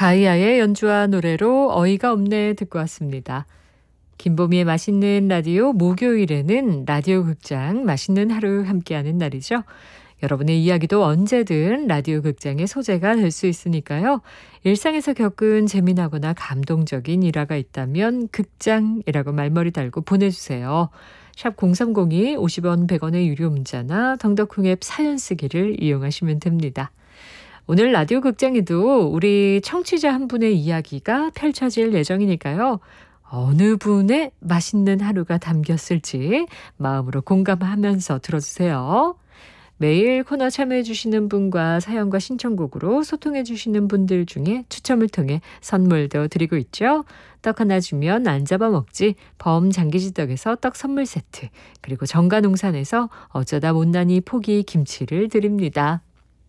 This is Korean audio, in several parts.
가이아의 연주와 노래로 어이가 없네 듣고 왔습니다. 김보미의 맛있는 라디오 목요일에는 라디오 극장 맛있는 하루 함께하는 날이죠. 여러분의 이야기도 언제든 라디오 극장의 소재가 될 수 있으니까요. 일상에서 겪은 재미나거나 감동적인 일화가 있다면 극장이라고 말머리 달고 보내주세요. 샵 0302 50원 100원의 유료 문자나 덩덕콩 앱 사연 쓰기를 이용하시면 됩니다. 오늘 라디오 극장에도 우리 청취자 한 분의 이야기가 펼쳐질 예정이니까요. 어느 분의 맛있는 하루가 담겼을지 마음으로 공감하면서 들어주세요. 매일 코너 참여해 주시는 분과 사연과 신청곡으로 소통해 주시는 분들 중에 추첨을 통해 선물도 드리고 있죠. 떡 하나 주면 안 잡아먹지 범장기지떡에서 떡 선물 세트, 그리고 정가농산에서 어쩌다 못난이 포기 김치를 드립니다.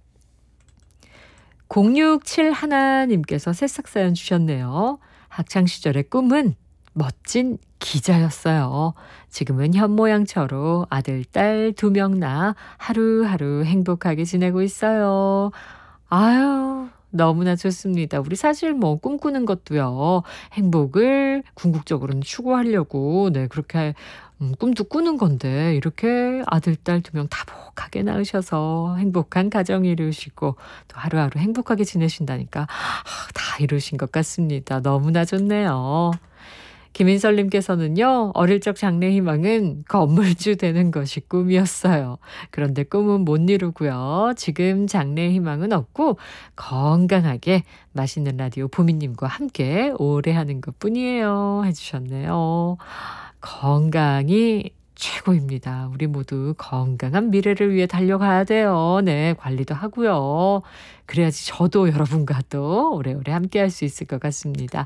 067 하나님께서 새싹 사연 주셨네요. 학창시절의 꿈은 멋진 기자였어요. 지금은 현모양처로 아들, 딸 2명 낳아 하루하루 행복하게 지내고 있어요. 아유, 너무나 좋습니다. 우리 사실 뭐 꿈꾸는 것도요. 행복을 궁극적으로는 추구하려고 그렇게 꿈도 꾸는 건데 이렇게 아들, 딸 2명 다복하게 낳으셔서 행복한 가정 이루시고 또 하루하루 행복하게 지내신다니까 다 이루신 것 같습니다. 너무나 좋네요. 김인설님께서는요. 어릴 적 장래 희망은 건물주 되는 것이 꿈이었어요. 그런데 꿈은 못 이루고요. 지금 장래 희망은 없고 건강하게 맛있는 라디오 보미님과 함께 오래 하는 것뿐이에요. 해주셨네요. 건강이 최고입니다. 우리 모두 건강한 미래를 위해 달려가야 돼요. 네, 관리도 하고요. 그래야지 저도 여러분과 또 오래오래 함께 할 수 있을 것 같습니다.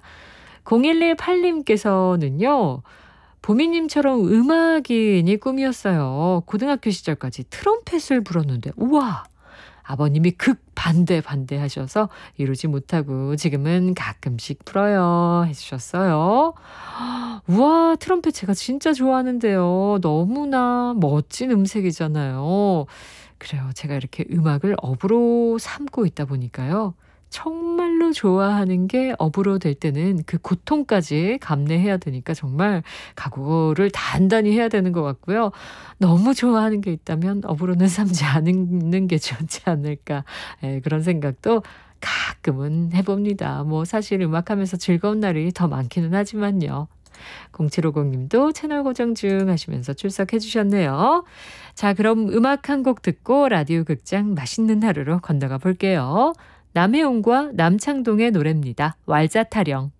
0118님께서는요. 보미님처럼 음악인이 꿈이었어요. 고등학교 시절까지 트럼펫을 불었는데 우와! 아버님이 반대하셔서 이루지 못하고 지금은 가끔씩 불어요 해주셨어요. 우와, 트럼펫 제가 진짜 좋아하는데요. 너무나 멋진 음색이잖아요. 그래요. 제가 이렇게 음악을 업으로 삼고 있다 보니까요. 정말로 좋아하는 게 업으로 될 때는 그 고통까지 감내해야 되니까 정말 각오를 단단히 해야 되는 것 같고요. 너무 좋아하는 게 있다면 업으로는 삼지 않는 게 좋지 않을까. 그런 생각도 가끔은 해봅니다. 뭐 사실 음악하면서 즐거운 날이 더 많기는 하지만요. 0750님도 채널 고정 중 하시면서 출석해 주셨네요. 자, 그럼 음악 한 곡 듣고 라디오 극장 맛있는 하루로 건너가 볼게요. 남혜웅과 남창동의 노래입니다. 왈자 타령.